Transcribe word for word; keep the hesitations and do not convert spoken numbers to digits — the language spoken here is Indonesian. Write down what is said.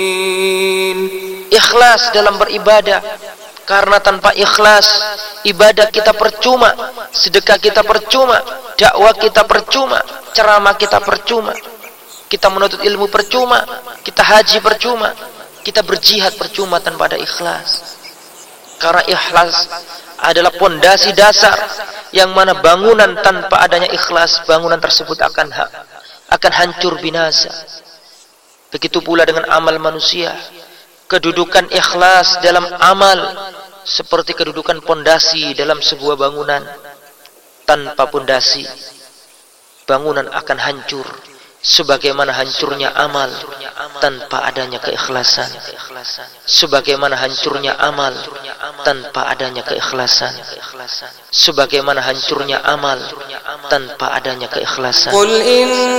Ikhlas dalam beribadah, karena tanpa ikhlas ibadah kita percuma, sedekah kita percuma, dakwah kita percuma, ceramah kita percuma, kita menuntut ilmu percuma, kita haji percuma, kita berjihad percuma tanpa ada ikhlas. Karena ikhlas adalah pondasi dasar yang mana bangunan tanpa adanya ikhlas, bangunan tersebut akan akan hancur binasa. Begitu pula dengan amal manusia. Kedudukan ikhlas dalam amal seperti kedudukan pondasi dalam sebuah bangunan. Tanpa pondasi, bangunan akan hancur, sebagaimana hancurnya amal tanpa adanya keikhlasan. Sebagaimana hancurnya amal tanpa adanya keikhlasan. Sebagaimana hancurnya amal tanpa adanya keikhlasan.